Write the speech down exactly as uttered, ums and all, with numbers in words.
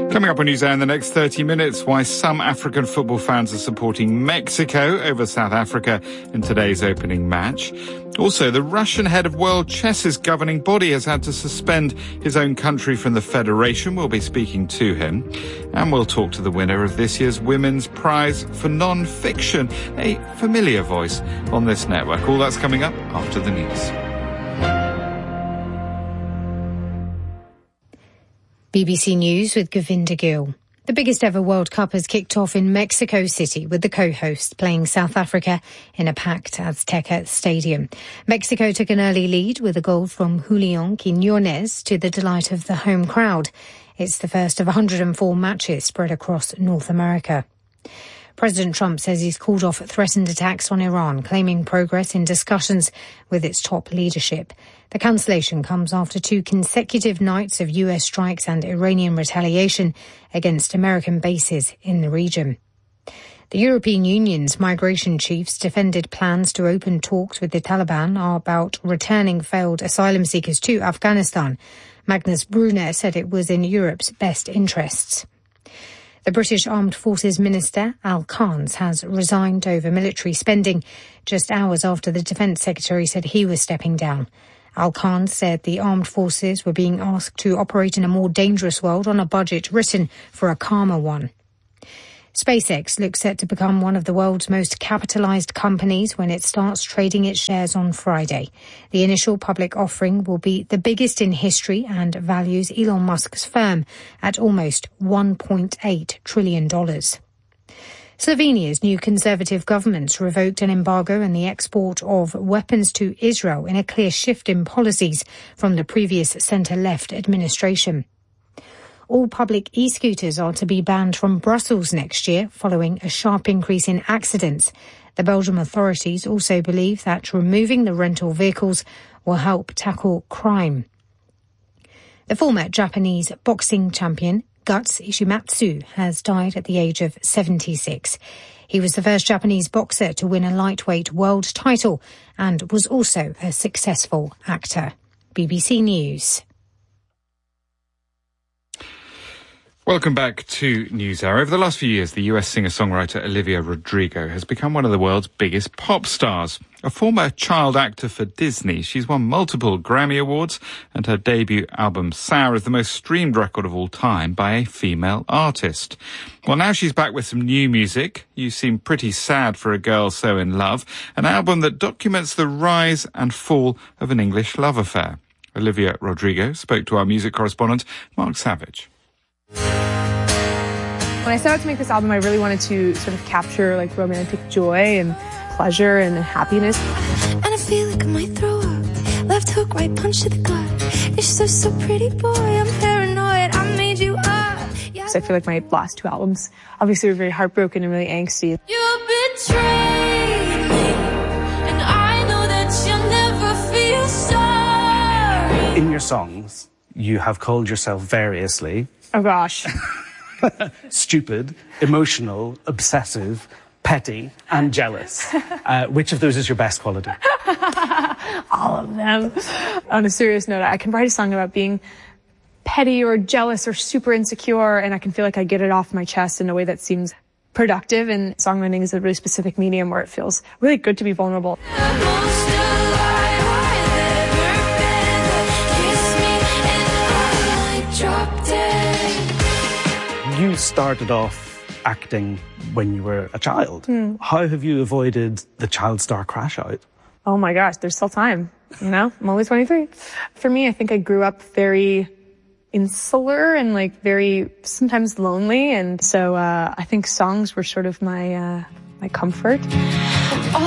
Coming up on NewsHour in the next thirty minutes, why some African football fans are supporting Mexico over South Africa in today's opening match. Also, the Russian head of World Chess's governing body has had to suspend his own country from the federation. We'll be speaking to him. And we'll talk to the winner of this year's Women's Prize for Non-Fiction, a familiar voice on this network. All that's coming up after the news. B B C News with Govinda Gill. The biggest ever World Cup has kicked off in Mexico City, with the co-host playing South Africa in a packed Azteca stadium. Mexico took an early lead with a goal from Julián Quiñones to the delight of the home crowd. It's the first of one hundred four matches spread across North America. President Trump says he's called off threatened attacks on Iran, claiming progress in discussions with its top leadership. The cancellation comes after two consecutive nights of U S strikes and Iranian retaliation against American bases in the region. The European Union's migration chiefs defended plans to open talks with the Taliban about returning failed asylum seekers to Afghanistan. Magnus Brunner said it was in Europe's best interests. The British Armed Forces Minister, Al Carnes, has resigned over military spending just hours after the Defence Secretary said he was stepping down. Al Carnes said the armed forces were being asked to operate in a more dangerous world on a budget written for a calmer one. SpaceX looks set to become one of the world's most capitalised companies when it starts trading its shares on Friday. The initial public offering will be the biggest in history and values Elon Musk's firm at almost one point eight trillion dollars. Slovenia's new conservative government revoked an embargo on the export of weapons to Israel in a clear shift in policies from the previous centre-left administration. All public e-scooters are to be banned from Brussels next year, following a sharp increase in accidents. The Belgian authorities also believe that removing the rental vehicles will help tackle crime. The former Japanese boxing champion Guts Ishimatsu has died at the age of seventy-six. He was the first Japanese boxer to win a lightweight world title and was also a successful actor. B B C News. Welcome back to NewsHour. Over the last few years, the U S singer-songwriter Olivia Rodrigo has become one of the world's biggest pop stars. A former child actor for Disney, she's won multiple Grammy Awards, and her debut album, Sour, is the most streamed record of all time by a female artist. Well, now she's back with some new music. You Seem Pretty Sad for a Girl So in Love, an album that documents the rise and fall of an English love affair. Olivia Rodrigo spoke to our music correspondent, Mark Savage. When I set out to make this album, I really wanted to sort of capture like romantic joy and pleasure and happiness. And I feel like I might throw up. Left hook, right punch to the gut. You're so, so pretty, boy. I'm paranoid. I made you up. Yeah. So I feel like my last two albums obviously were very heartbroken and really angsty. You betrayed me, and I know that you'll never feel sorry. In your songs, you have called yourself variously. Oh, gosh. Stupid, emotional, obsessive, petty, and jealous. Uh, which of those is your best quality? All of them. On a serious note, I can write a song about being petty or jealous or super insecure, and I can feel like I get it off my chest in a way that seems productive, and songwriting is a really specific medium where it feels really good to be vulnerable. You started off acting when you were a child. Mm. How have you avoided the child star crash out? Oh my gosh, there's still time. You know, I'm only twenty-three. For me, I think I grew up very insular and like very sometimes lonely, and so uh, I think songs were sort of my uh, my comfort. All